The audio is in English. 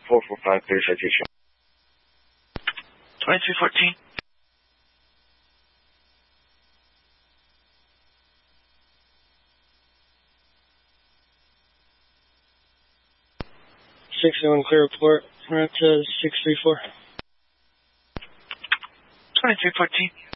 445, clear citation. 2314. Clear report. We're at 634. 2314.